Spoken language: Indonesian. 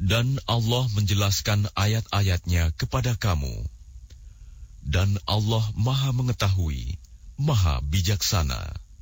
Dan Allah menjelaskan ayat-ayatnya kepada kamu. Dan Allah Maha Mengetahui, Maha Bijaksana.